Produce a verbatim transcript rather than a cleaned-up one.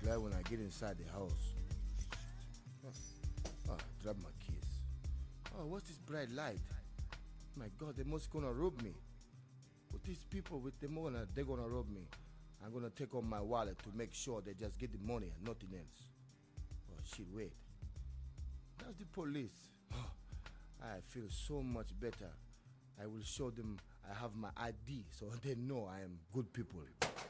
glad when I get inside the house. Oh, oh drop my keys. Oh, what's this bright light? My God, they must gonna rob me. With these people, with them gonna, they're gonna rob me. I'm gonna take out my wallet to make sure they just get the money and nothing else. Oh shit, wait. That's the police. Oh, I feel so much better. I will show them I have my I D so they know I am good people.